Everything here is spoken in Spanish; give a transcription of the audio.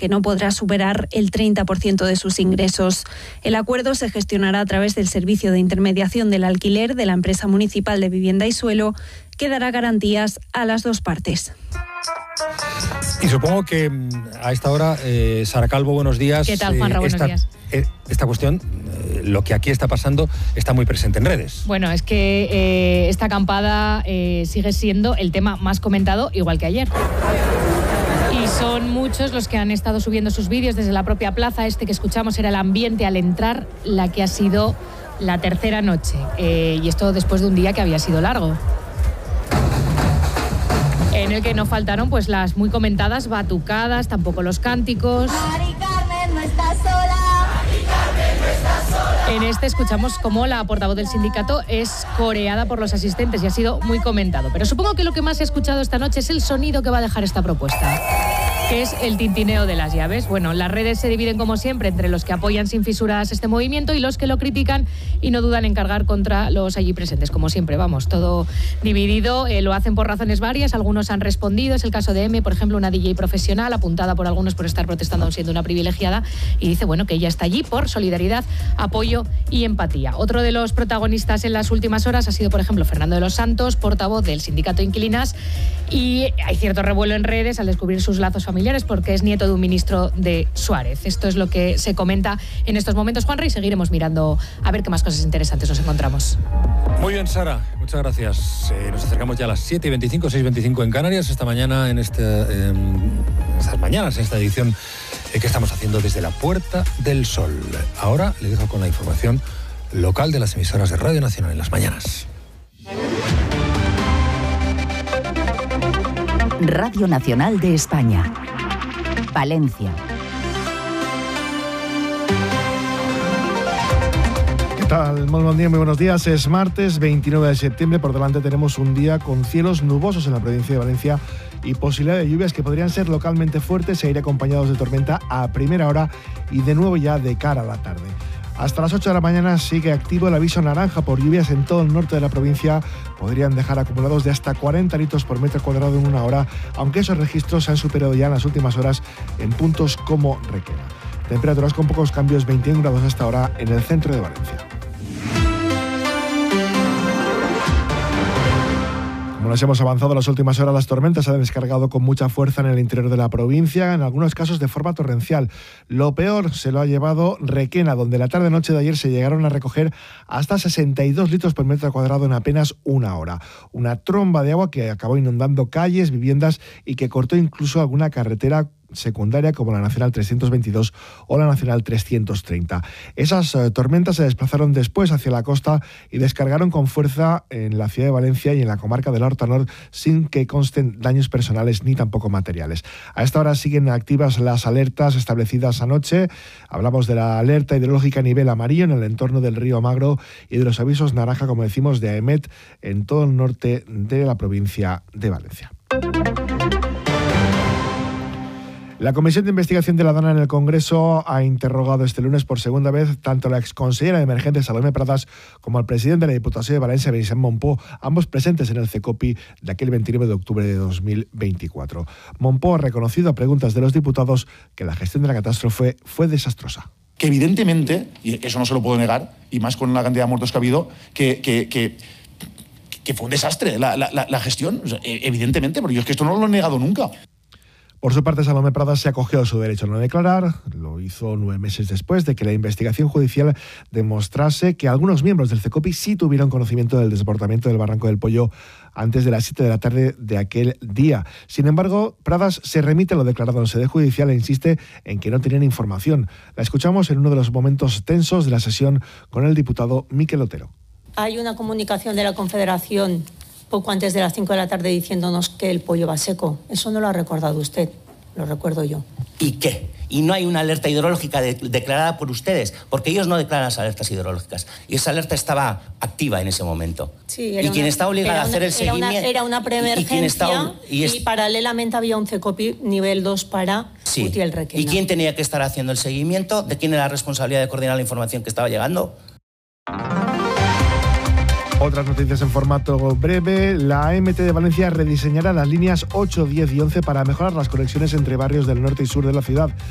que no podrá superar el 30% de sus ingresos. El acuerdo se gestionará a través del Servicio de Intermediación del Alquiler de la Empresa Municipal de Vivienda y Suelo, que dará garantías a las dos partes. Y supongo que a esta hora, Sara Calvo, buenos días. ¿Qué tal, Juanra? Buenos días. Esta cuestión, lo que aquí está pasando, está muy presente en redes. Bueno, es que esta acampada sigue siendo el tema más comentado, igual que ayer. Y son muchos los que han estado subiendo sus vídeos desde la propia plaza. Este que escuchamos era el ambiente al entrar, la que ha sido la tercera noche. Y esto después de un día que había sido largo, en el que no faltaron pues las muy comentadas batucadas, tampoco los cánticos. Mari Carmen no está sola. Mari Carmen no está sola. En este escuchamos cómo la portavoz del sindicato es coreada por los asistentes y ha sido muy comentado. Pero supongo que lo que más se ha escuchado esta noche es el sonido que va a dejar esta propuesta, que es el tintineo de las llaves. Bueno, las redes se dividen como siempre entre los que apoyan sin fisuras este movimiento y los que lo critican y no dudan en cargar contra los allí presentes. Como siempre, vamos, todo dividido. Lo hacen por razones varias, algunos han respondido. Es el caso de M, por ejemplo, una DJ profesional apuntada por algunos por estar protestando siendo una privilegiada, y dice, bueno, que ella está allí por solidaridad, apoyo y empatía. Otro de los protagonistas en las últimas horas ha sido, por ejemplo, Fernando de los Santos, portavoz del sindicato Inquilinas, y hay cierto revuelo en redes al descubrir sus lazos familiares porque es nieto de un ministro de Suárez. Esto es lo que se comenta en estos momentos, Juanra, y seguiremos mirando a ver qué más cosas interesantes nos encontramos. Muy bien, Sara, muchas gracias. Nos acercamos ya a las 7:25, 6:25 en Canarias, esta mañana, estas mañanas, en esta edición que estamos haciendo desde la Puerta del Sol. Ahora le dejo con la información local de las emisoras de Radio Nacional en las mañanas. Radio Nacional de España, Valencia. ¿Qué tal? Muy buen día, muy buenos días. Es martes 29 de septiembre. Por delante tenemos un día con cielos nubosos en la provincia de Valencia y posibilidad de lluvias que podrían ser localmente fuertes e ir acompañados de tormenta a primera hora y de nuevo ya de cara a la tarde. Hasta las 8 de la mañana sigue activo el aviso naranja por lluvias en todo el norte de la provincia. Podrían dejar acumulados de hasta 40 litros por metro cuadrado en una hora, aunque esos registros se han superado ya en las últimas horas en puntos como Requena. Temperaturas con pocos cambios, 21 grados hasta ahora en el centro de Valencia. Como nos hemos avanzado en las últimas horas, las tormentas se han descargado con mucha fuerza en el interior de la provincia, en algunos casos de forma torrencial. Lo peor se lo ha llevado Requena, donde la tarde-noche de ayer se llegaron a recoger hasta 62 litros por metro cuadrado en apenas una hora. Una tromba de agua que acabó inundando calles, viviendas y que cortó incluso alguna carretera secundaria como la Nacional 322 o la Nacional 330. Esas tormentas se desplazaron después hacia la costa y descargaron con fuerza en la ciudad de Valencia y en la comarca del Horta Nord sin que consten daños personales ni tampoco materiales. A esta hora siguen activas las alertas establecidas anoche. Hablamos de la alerta hidrológica a nivel amarillo en el entorno del río Magro y de los avisos naranja, como decimos, de AEMET en todo el norte de la provincia de Valencia. La Comisión de Investigación de la Dana en el Congreso ha interrogado este lunes por segunda vez tanto a la exconsellera de Emergentes, Salomé Pradas, como al presidente de la Diputación de Valencia, Vicent Montpó, ambos presentes en el CECOPI de aquel 29 de octubre de 2024. Montpó ha reconocido a preguntas de los diputados que la gestión de la catástrofe fue desastrosa. Que evidentemente, y eso no se lo puedo negar, y más con la cantidad de muertos que ha habido, que fue un desastre la gestión, o sea, evidentemente, porque yo es que esto no lo he negado nunca. Por su parte, Salomé Pradas se acogió a su derecho a no declarar. Lo hizo 9 meses después de que la investigación judicial demostrase que algunos miembros del CECOPI sí tuvieron conocimiento del desbordamiento del Barranco del Pollo antes de las 7 de la tarde de aquel día. Sin embargo, Pradas se remite a lo declarado en sede judicial e insiste en que no tenían información. La escuchamos en uno de los momentos tensos de la sesión con el diputado Miquel Otero. Hay una comunicación de la Confederación poco antes de las 5 de la tarde diciéndonos que el pollo va seco. Eso no lo ha recordado usted, lo recuerdo yo. ¿Y qué? Y no hay una alerta hidrológica declarada por ustedes, porque ellos no declaran las alertas hidrológicas. Y esa alerta estaba activa en ese momento. Sí, y quien está obligado a hacer el seguimiento... Era una preemergencia y paralelamente había un CECOPI nivel 2 para Utiel Requena. ¿Y quién tenía que estar haciendo el seguimiento? ¿De quién era la responsabilidad de coordinar la información que estaba llegando? Otras noticias en formato breve. La AMT de Valencia rediseñará las líneas 8, 10 y 11 para mejorar las conexiones entre barrios del norte y sur de la ciudad.